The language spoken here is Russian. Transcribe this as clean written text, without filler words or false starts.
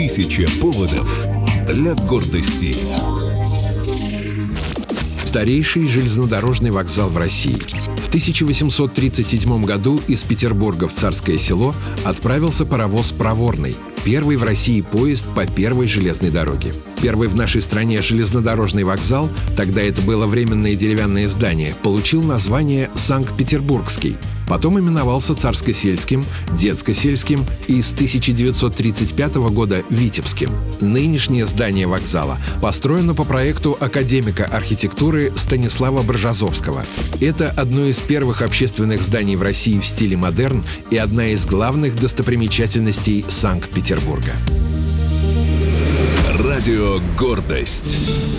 Тысяча поводов для гордости. Старейший железнодорожный вокзал в России. В 1837 году из Петербурга в Царское Село отправился паровоз «Проворный», первый в России поезд по первой железной дороге. Первый в нашей стране железнодорожный вокзал, тогда это было временное деревянное здание, получил название Санкт-Петербургский. Потом именовался Царско-сельским, Детско-сельским и с 1935 года Витебским. Нынешнее здание вокзала построено по проекту академика архитектуры Станислава Бржазовского. Это одно из первых общественных зданий в России в стиле модерн и одна из главных достопримечательностей Санкт-Петербурга. Радио «Гордость».